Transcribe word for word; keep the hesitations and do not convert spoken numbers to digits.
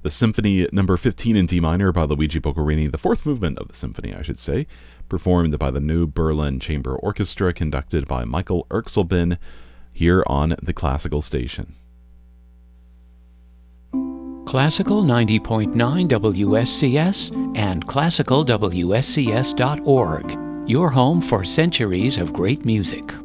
the Symphony Number fifteen in D minor by Luigi Boccherini, the fourth movement of the symphony, I should say, performed by the New Berlin Chamber Orchestra, conducted by Michael Erxelbin, here on the Classical Station. Classical ninety point nine W S C S and classical W S C S dot org, your home for centuries of great music.